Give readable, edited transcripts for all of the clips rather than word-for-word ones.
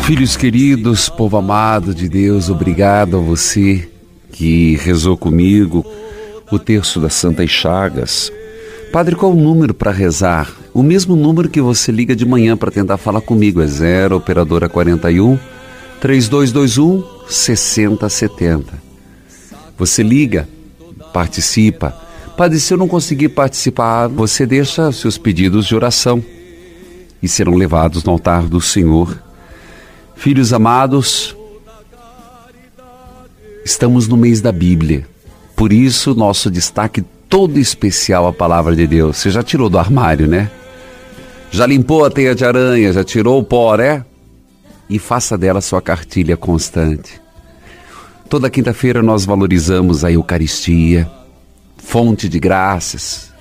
Filhos queridos, povo amado de Deus, obrigado a você que rezou comigo o terço das Santas Chagas. Padre, qual o número para rezar? O mesmo número que você liga de manhã para tentar falar comigo, é 0 operadora 41 3221 6070. Você liga, participa. Padre, se eu não conseguir participar, você deixa seus pedidos de oração e serão levados no altar do Senhor. Filhos amados, estamos no mês da Bíblia, por isso nosso destaque todo especial à Palavra de Deus. Você já tirou do armário, né? Já limpou a teia de aranha, já tirou o pó, né? E faça dela sua cartilha constante. Toda quinta-feira nós valorizamos a Eucaristia, fonte de graças,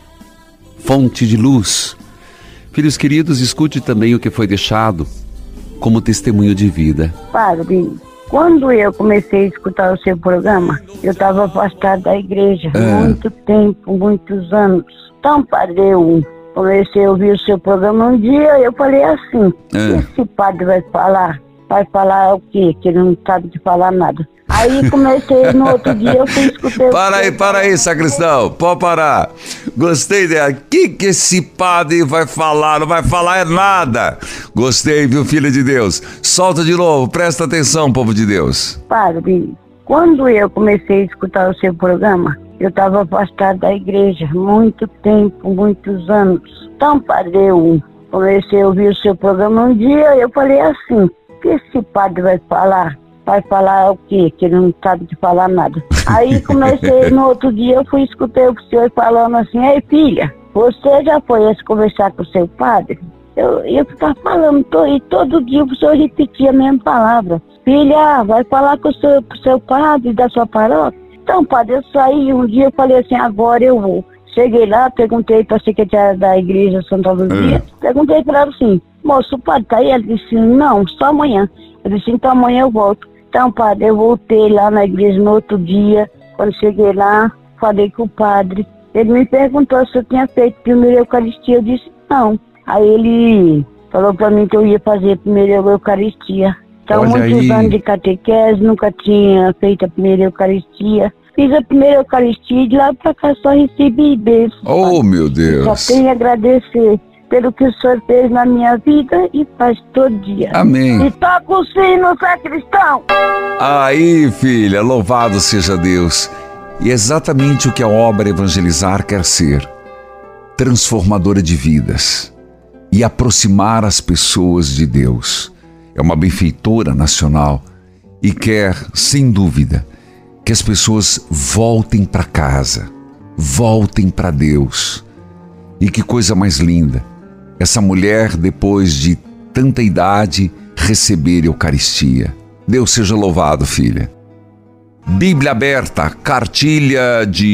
fonte de luz. Filhos queridos, escute também o que foi deixado como testemunho de vida. Padre, quando eu comecei a escutar o seu programa, eu estava afastado da igreja muito tempo, muitos anos. Então, padre, eu comecei a ouvir o seu programa um dia, eu falei assim, esse padre vai falar? Vai falar o quê? Que ele não sabe de falar nada. Aí comecei, no outro dia eu fui escutar... Para aí, sacristão, pode parar. Gostei dela. O que esse padre vai falar? Não vai falar é nada. Gostei, viu, filha de Deus? Solta de novo, presta atenção, povo de Deus. Padre, quando eu comecei a escutar o seu programa, eu estava afastado da igreja muito tempo, muitos anos. Então, padre, eu comecei a ouvir o seu programa um dia, eu falei assim, o que esse padre vai falar? Vai falar o quê? Que ele não sabe de falar nada. Aí comecei, no outro dia eu fui escutar o senhor falando assim, ei filha, você já foi conversar com o seu padre? Eu ficava falando, e todo dia o senhor repetia a mesma palavra. Filha, vai falar com o seu padre da sua paróquia? Então, padre, eu saí um dia, eu falei assim, agora eu vou. Cheguei lá, perguntei para a secretária da igreja Santa Luzia, perguntei para ela assim, moço, o padre tá aí? Ela disse, não, só amanhã. Eu disse, então amanhã eu volto. Então, padre, eu voltei lá na igreja no outro dia. Quando cheguei lá, falei com o padre. Ele me perguntou se eu tinha feito primeira Eucaristia. Eu disse, não. Aí ele falou para mim que eu ia fazer a primeira Eucaristia. Então, muitos anos de catequese, nunca tinha feito a primeira Eucaristia. Fiz a primeira Eucaristia e de lá para cá só recebi bênçãos. Oh, meu Deus! Só tenho a agradecer pelo que o senhor fez na minha vida e faz todo dia. Amém. E toca o sino, sacristão! Aí, filha, louvado seja Deus. E é exatamente o que a obra Evangelizar quer ser. Transformadora de vidas e aproximar as pessoas de Deus. É uma benfeitora nacional e quer, sem dúvida, que as pessoas voltem para casa, voltem para Deus. E que coisa mais linda, essa mulher, depois de tanta idade, receber Eucaristia. Deus seja louvado, filha. Bíblia aberta, cartilha de